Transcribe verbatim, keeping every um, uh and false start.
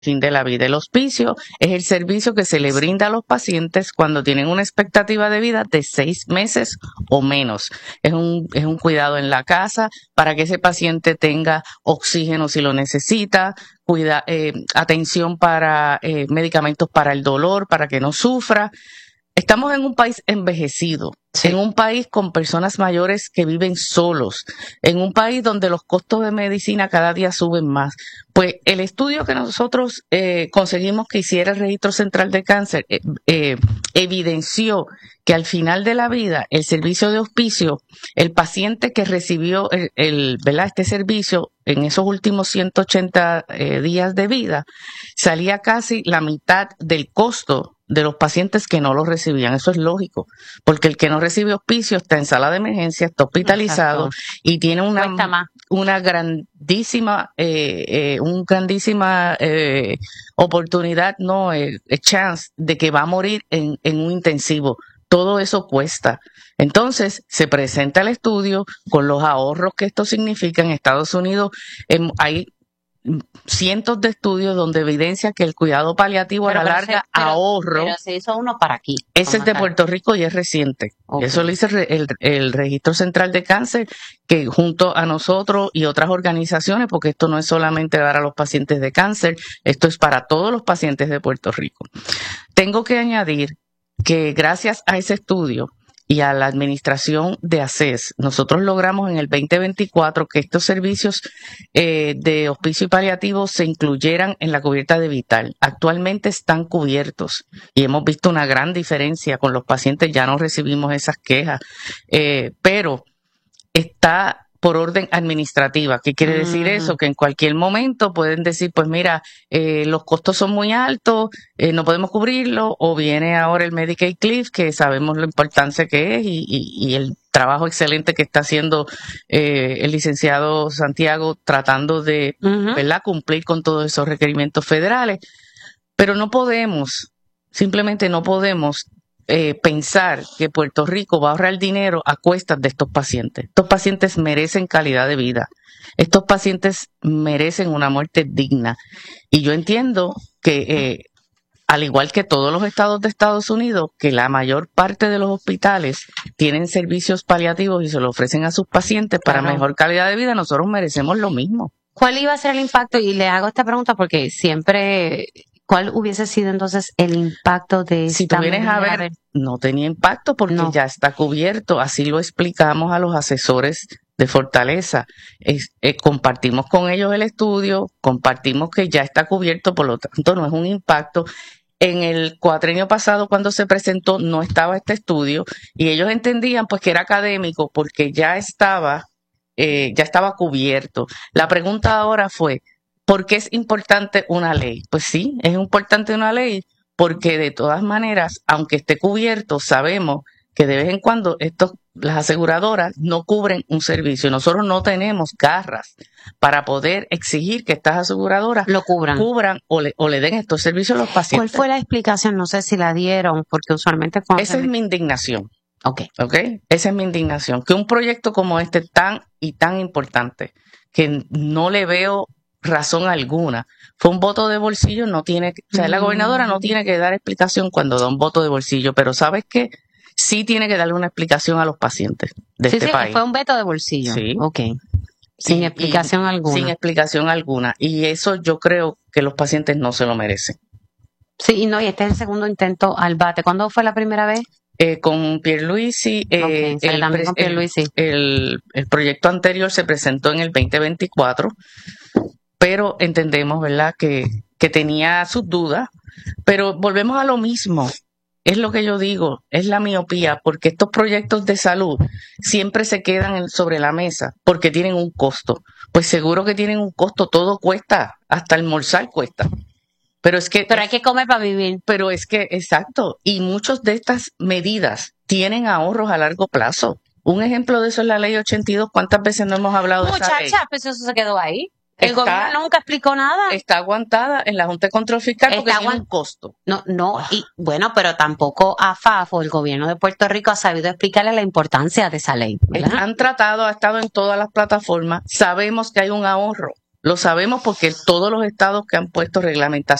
fin de la vida. El hospicio es el servicio que se le brinda a los pacientes cuando tienen una expectativa de vida de seis meses o menos. Es un, es un cuidado en la casa para que ese paciente tenga oxígeno si lo necesita, cuida, eh, atención para eh, medicamentos para el dolor, para que no sufra. Estamos en un país envejecido, sí. En un país con personas mayores que viven solos, en un país donde los costos de medicina cada día suben más. Pues el estudio que nosotros eh, conseguimos que hiciera el Registro Central de Cáncer eh, eh, evidenció que al final de la vida el servicio de hospicio, el paciente que recibió el, el ¿verdad? este servicio en esos últimos ciento ochenta eh, días de vida, salía casi la mitad del costo de los pacientes que no lo recibían. Eso es lógico, porque el que no recibe hospicio está en sala de emergencia, está hospitalizado. Exacto. Y tiene una, una grandísima, eh, eh, un grandísima eh, oportunidad, no, eh, chance de que va a morir en, en un intensivo. Todo eso cuesta. Entonces, se presenta el estudio con los ahorros que esto significa. En Estados Unidos eh, hay cientos de estudios donde evidencia que el cuidado paliativo pero, a la larga se, pero, ahorro. Pero se hizo uno para aquí. Ese es de Puerto Rico y es reciente. Okay. Eso lo hizo el, el, el Registro Central de Cáncer, que junto a nosotros y otras organizaciones, porque esto no es solamente dar a los pacientes de cáncer, esto es para todos los pacientes de Puerto Rico. Tengo que añadir que gracias a ese estudio y a la administración de ACES, nosotros logramos en el veinte veinticuatro que estos servicios eh, de hospicio y paliativo se incluyeran en la cubierta de Vital. Actualmente están cubiertos y hemos visto una gran diferencia con los pacientes, ya no recibimos esas quejas, eh, pero está por orden administrativa. ¿Qué quiere decir uh-huh. eso? Que en cualquier momento pueden decir, pues mira, eh, los costos son muy altos, eh, no podemos cubrirlo, o viene ahora el Medicaid Cliff, que sabemos la importancia que es y, y, y el trabajo excelente que está haciendo eh, el licenciado Santiago tratando de uh-huh. ¿verdad? cumplir con todos esos requerimientos federales. Pero no podemos, simplemente no podemos Eh, pensar que Puerto Rico va a ahorrar dinero a cuestas de estos pacientes. Estos pacientes merecen calidad de vida. Estos pacientes merecen una muerte digna. Y yo entiendo que, eh, al igual que todos los estados de Estados Unidos, que la mayor parte de los hospitales tienen servicios paliativos y se lo ofrecen a sus pacientes para claro. mejor calidad de vida, nosotros merecemos lo mismo. ¿Cuál iba a ser el impacto? Y le hago esta pregunta porque siempre... ¿Cuál hubiese sido entonces el impacto de esta Si tú vienes a ver, ver, no tenía impacto porque no. ya está cubierto. Así lo explicamos a los asesores de Fortaleza. Es, eh, compartimos con ellos el estudio, compartimos que ya está cubierto, por lo tanto no es un impacto. En el cuatrienio pasado, cuando se presentó, no estaba este estudio y ellos entendían pues que era académico porque ya estaba, eh, ya estaba cubierto. La pregunta ahora fue, ¿por qué es importante una ley? Pues sí, es importante una ley porque de todas maneras, aunque esté cubierto, sabemos que de vez en cuando estos, las aseguradoras no cubren un servicio. Nosotros no tenemos garras para poder exigir que estas aseguradoras lo cubran, cubran o, le, o le den estos servicios a los pacientes. ¿Cuál fue la explicación? No sé si la dieron, porque usualmente... Esa es mi indignación. Okay. Okay. Esa es mi indignación. Que un proyecto como este tan y tan importante, que no le veo razón alguna. Fue un voto de bolsillo, no tiene, o sea, la gobernadora no tiene que dar explicación cuando da un voto de bolsillo, pero ¿sabes qué? Sí tiene que darle una explicación a los pacientes de sí, este sí, país. Fue un veto de bolsillo. Sí. Ok. Sin y, explicación y, alguna. Sin explicación alguna. Y eso yo creo que los pacientes no se lo merecen. Sí, y no, y este es el segundo intento al bate. ¿Cuándo fue la primera vez? Eh, con Pierluisi, eh, okay, el, con Pierluisi. El, el, el proyecto anterior se presentó en el veinte veinticuatro, pero entendemos, ¿verdad?, que, que tenía sus dudas, pero volvemos a lo mismo. Es lo que yo digo, es la miopía, porque estos proyectos de salud siempre se quedan sobre la mesa porque tienen un costo. Pues seguro que tienen un costo, todo cuesta, hasta almorzar cuesta. Pero es que pero hay que comer para vivir. Pero es que, exacto, y muchas de estas medidas tienen ahorros a largo plazo. Un ejemplo de eso es la ley ochenta y dos. ¿Cuántas veces no hemos hablado Muchacha, de esa ley? Muchacha, pues eso se quedó ahí. El está, gobierno nunca explicó nada. Está aguantada en la Junta de Control Fiscal porque está tiene un costo. No, no, y bueno, pero tampoco A F A F o el gobierno de Puerto Rico ha sabido explicarle la importancia de esa ley, ¿verdad? Han tratado, ha estado en todas las plataformas. Sabemos que hay un ahorro. Lo sabemos porque todos los estados que han puesto reglamentación